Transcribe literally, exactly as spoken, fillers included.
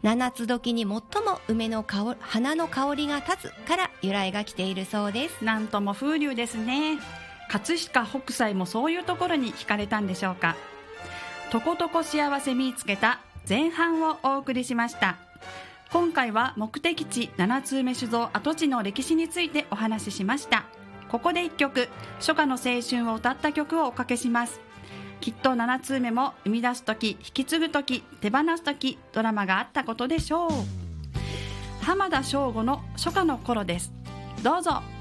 七つ時に最も梅の香花の香りが立つから由来が来ているそうです。 なんとも風流ですね。葛飾北斎もそういうところに惹かれたんでしょうか。とことこ幸せ見つけた前半をお送りしました。今回は目的地七通目酒造跡地の歴史についてお話ししました。ここで一曲、初夏の青春を歌った曲をおかけします。きっと七通目も生み出すとき、引き継ぐとき、手放すとき、ドラマがあったことでしょう。浜田省吾の初夏の頃です。どうぞ。